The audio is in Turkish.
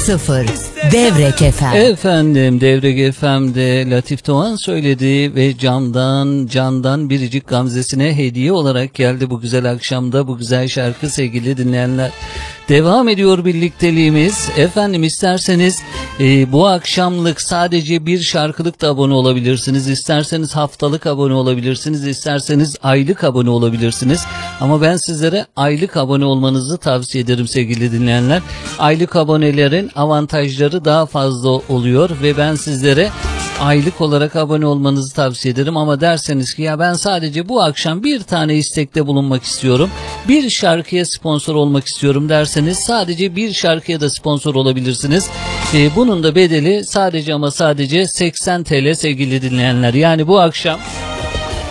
100 Devrek FM. Efendim Devrek FM'de Latif Doğan söyledi ve candan biricik gamzesine hediye olarak geldi bu güzel akşamda bu güzel şarkı sevgili dinleyenler. Devam ediyor birlikteliğimiz. Efendim isterseniz bu akşamlık sadece bir şarkılık da abone olabilirsiniz. İsterseniz haftalık abone olabilirsiniz. İsterseniz aylık abone olabilirsiniz. Ama ben sizlere aylık abone olmanızı tavsiye ederim sevgili dinleyenler. Aylık abonelerin avantajları daha fazla oluyor ve ben sizlere aylık olarak abone olmanızı tavsiye ederim. Ama derseniz ki ya ben sadece bu akşam bir tane istekte bulunmak istiyorum, bir şarkıya sponsor olmak istiyorum derseniz sadece bir şarkıya da sponsor olabilirsiniz. Bunun da bedeli sadece ama sadece 80 TL sevgili dinleyenler. Yani bu akşam